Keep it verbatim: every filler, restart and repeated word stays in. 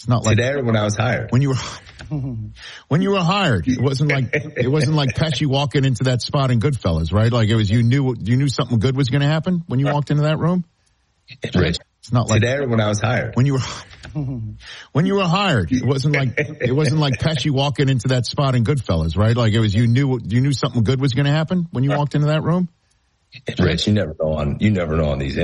It's not like today or when I was hired. When you were when you were hired, it wasn't like it wasn't like Pesci walking into that spot in Goodfellas, right? Like it was you knew you knew something good was going to happen when you walked into that room. Rich, it's not like today or when I was hired. When you were when you were hired, it wasn't like it wasn't like Pesci walking into that spot in Goodfellas, right? Like it was you knew you knew something good was going to happen when you walked into that room. Rich, you never know on you never know on these